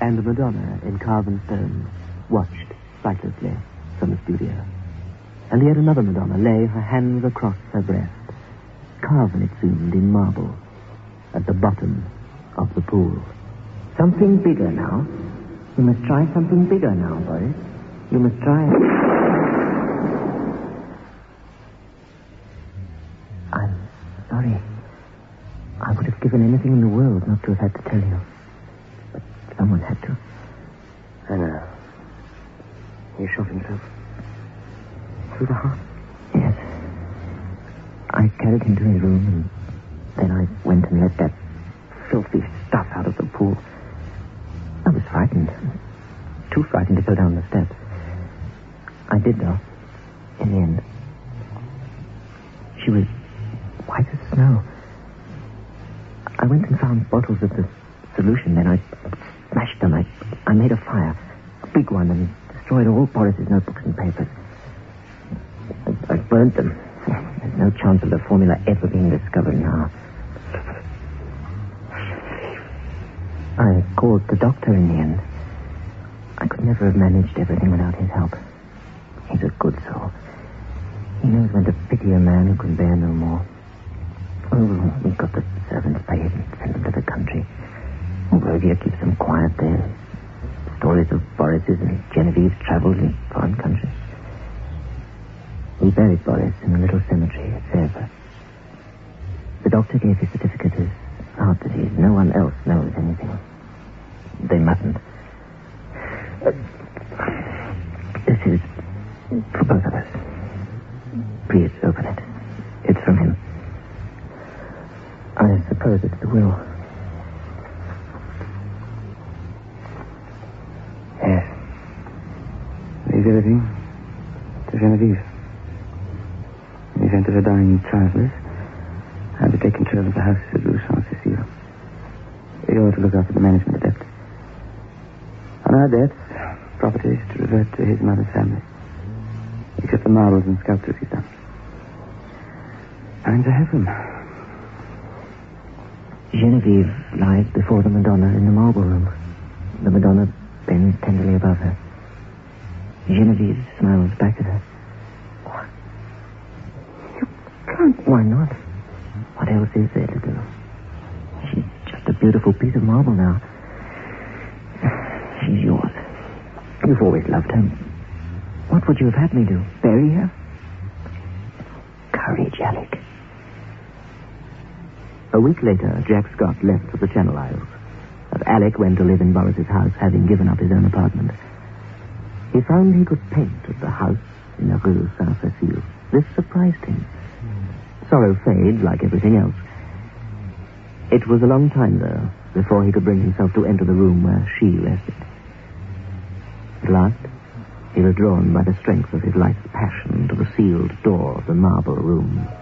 and a Madonna in carven stone watched sightlessly from the studio. And yet another Madonna lay, her hands across her breast, carven, it seemed, in marble, at the bottom of the pool. Something bigger now. You must try something bigger now, Boris. You must try it. I'm sorry. I would have given anything in the world not to have had to tell you. But someone had to. I know. He shot himself. Through the heart? Yes. I carried him to his room, and then I went and let that filthy stuff out of the pool. I was frightened. Too frightened to go down the steps. I did, though. In the end. She was white as snow. I went and found bottles of the solution, then I smashed them. I made a fire. A big one, and destroyed all Boris's notebooks and papers. I burnt them. There's no chance of the formula ever being discovered now. I called the doctor in the end. I could never have managed everything without his help. He's a good soul. He knows when to pity a man who can bear no more. Oh, we got the servants paid and sent them to the country. Rogia keeps them quiet there. Stories of Boris's and Genevieve's travels in foreign countries. We buried Boris in a little cemetery at Sèvres. The doctor gave his certificate as heart disease. No one else knows anything. They mustn't. This is for both of us. Please open it. It's from him. I suppose it's the will. Yes. Leave everything to Genevieve. In the event of her dying childless, I'll take control of the house at Rue Saint-Cécile. You're to look after the management of debts. On our debts, property is to revert to his mother's family. Except the marbles and sculptures he's done. I'm to have them. Genevieve lies before the Madonna in the marble room. The Madonna bends tenderly above her. Genevieve smiles back at her. What? You can't. Why not? What else is there to do? She's just a beautiful piece of marble now. She's yours. You've always loved her. What would you have had me do? Bury her? Courage, Alec. A week later, Jack Scott left for the Channel Isles. Alec went to live in Boris's house, having given up his own apartment. He found he could paint at the house in the Rue Saint-Cécile. This surprised him. Sorrow fades like everything else. It was a long time, though, before he could bring himself to enter the room where she rested. At last, he was drawn by the strength of his life's passion to the sealed door of the marble room.